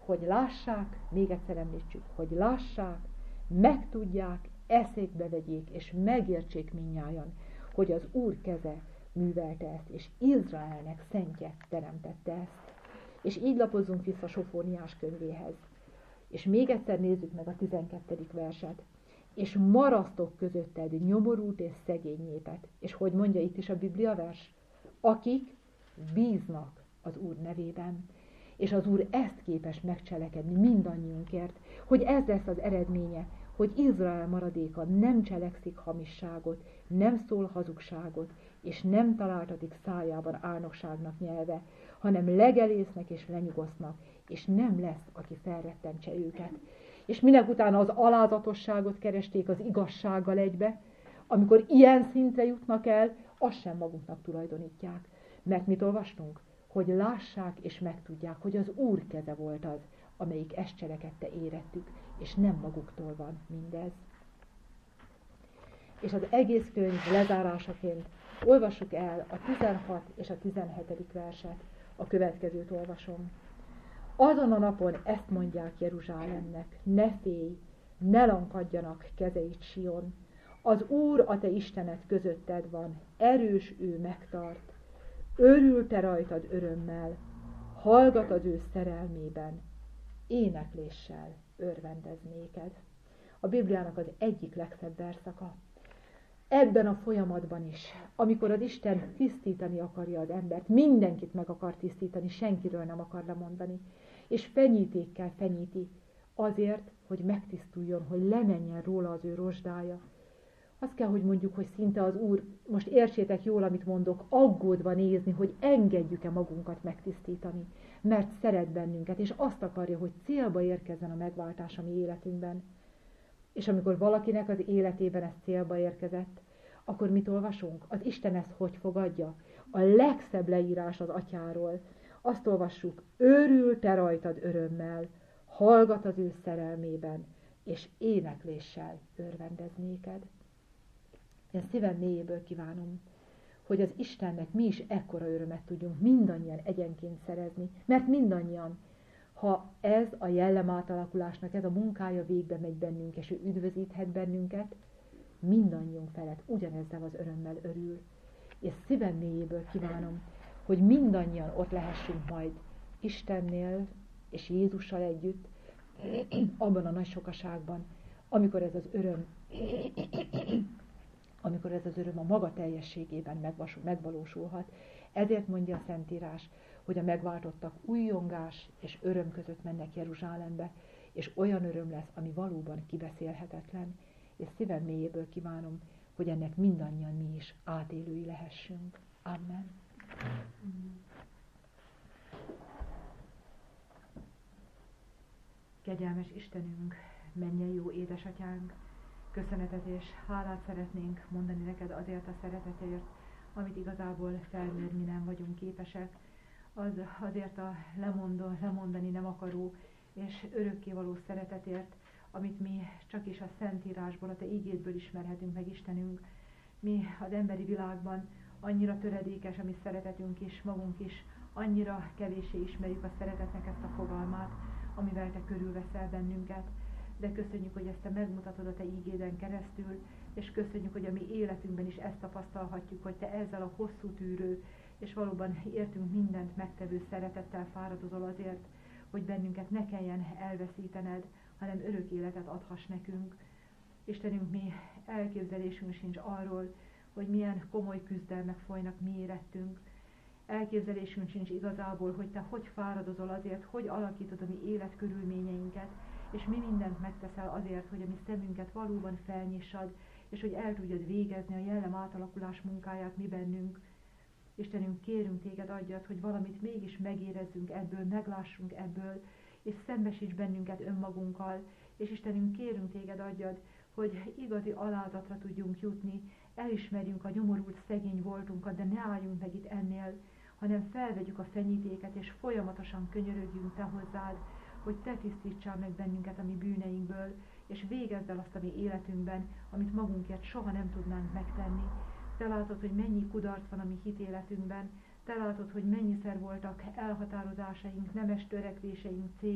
hogy lássák, még egyszer említsük, hogy lássák, megtudják, eszékbe vegyék, és megértsék mindnyájan, hogy az Úr keze művelte ezt, és Izraelnek szentje teremtette ezt. És így lapozzunk vissza Sofóniás könyvéhez. És még egyszer nézzük meg a 12. verset. És marasztok közötted nyomorult és szegény népet. És hogy mondja itt is a Biblia vers? Akik bíznak az Úr nevében. És az Úr ezt képes megcselekedni mindannyiunkért, hogy ez lesz az eredménye, hogy Izrael maradéka nem cselekszik hamisságot, nem szól hazugságot, és nem találtatik szájában álnokságnak nyelve, hanem legelésznek és lenyugosznak, és nem lesz, aki felrettentse őket. És minek utána az alázatosságot keresték az igazsággal egybe, amikor ilyen szintre jutnak el, azt sem maguknak tulajdonítják. Mert mit olvastunk? Hogy lássák és megtudják, hogy az Úr keze volt az, amelyik ezt cselekedte érettük, és nem maguktól van mindez. És az egész könyv lezárásaként olvassuk el a 16 és a 17. verset, a következőt olvasom. Azon a napon ezt mondják Jeruzsálemnek, ne félj, ne lankadjanak kezeit Sion. Az Úr, a te Istened közötted van, erős ő megtart. Örül te rajtad örömmel, hallgat az ő szerelmében, énekléssel örvendez néked. A Bibliának az egyik legszebb verszaka. Ebben a folyamatban is, amikor az Isten tisztítani akarja az embert, mindenkit meg akar tisztítani, senkiről nem akar lemondani, és fenyítékkel fenyíti azért, hogy megtisztuljon, hogy lemenjen róla az ő rozsdája. Azt kell, hogy mondjuk, hogy szinte az Úr, most értsétek jól, amit mondok, aggódva nézni, hogy engedjük-e magunkat megtisztítani, mert szeret bennünket, és azt akarja, hogy célba érkezzen a megváltás a mi életünkben. És amikor valakinek az életében ez célba érkezett, akkor mit olvasunk? Az Isten ezt hogy fogadja? A legszebb leírás az Atyáról. Azt olvassuk, örül te rajtad örömmel, hallgat az ő szerelmében, és énekléssel örvendez néked. Én szívem mélyéből kívánom, hogy az Istennek mi is ekkora örömet tudjunk mindannyian egyenként szerezni, mert mindannyian, ha ez a jellem átalakulásnak, ez a munkája végbe megy bennünk, és ő üdvözíthet bennünket, mindannyiunk felett ugyanezzel az örömmel örül. És szívem mélyéből kívánom, hogy mindannyian ott lehessünk majd Istennél és Jézussal együtt, abban a nagy sokaságban, amikor ez az öröm a maga teljességében megvalósulhat. Ezért mondja a Szentírás, hogy a megváltottak újongás és öröm között mennek Jeruzsálembe, és olyan öröm lesz, ami valóban kibeszélhetetlen, és szívem mélyéből kívánom, hogy ennek mindannyian mi is átélői lehessünk. Amen. Kegyelmes Istenünk, mennyei jó édesatyánk, köszönetet és hálát szeretnénk mondani neked azért a szeretetért, amit igazából felmérni nem vagyunk képesek, azért a lemondani nem akaró és örökkévaló szeretetért, amit mi csak is a Szentírásból, a te ígédből ismerhetünk meg, Istenünk. Mi az emberi világban annyira töredékes a mi szeretetünk is, magunk is, annyira kevéssé ismerjük a szeretetnek ezt a fogalmát, amivel te körülveszel bennünket. De köszönjük, hogy ezt te megmutatod a te ígéden keresztül, és köszönjük, hogy a mi életünkben is ezt tapasztalhatjuk, hogy te ezzel a hosszú tűrő, és valóban értünk mindent megtevő szeretettel fáradozol azért, hogy bennünket ne kelljen elveszítened, hanem örök életet adhass nekünk. Istenünk, mi elképzelésünk sincs arról, hogy milyen komoly küzdelmek folynak mi érettünk. Elképzelésünk sincs igazából, hogy te hogy fáradozol azért, hogy alakítod a mi életkörülményeinket, és mi mindent megteszel azért, hogy a mi szemünket valóban felnyissad, és hogy el tudjad végezni a jellem átalakulás munkáját mi bennünk. Istenünk, kérünk téged, adjad, hogy valamit mégis megérezzünk ebből, meglássunk ebből, és szembesíts bennünket önmagunkkal, és Istenünk, kérünk téged, adjad, hogy igazi alázatra tudjunk jutni, elismerjünk a nyomorult szegény voltunkat, de ne álljunk meg itt ennél, hanem felvegyük a fenyítéket, és folyamatosan könyörögjünk te hozzád, hogy te tisztítsál meg bennünket a mi bűneinkből, és végezd el azt a mi életünkben, amit magunkért soha nem tudnánk megtenni. Te látod, hogy mennyi kudarc van a mi hitéletünkben, te látod, hogy mennyiszer voltak elhatározásaink, nemes törekvéseink,